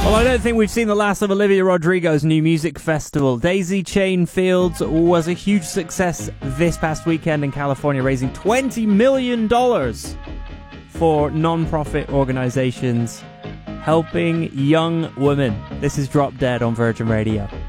Well, I don't think we've seen the last of Olivia Rodrigo's new music festival. Daisy Chain Fields was a huge success this past weekend in California, raising $20 million for non-profit organizations helping young women. This is Drop Dead on Virgin Radio.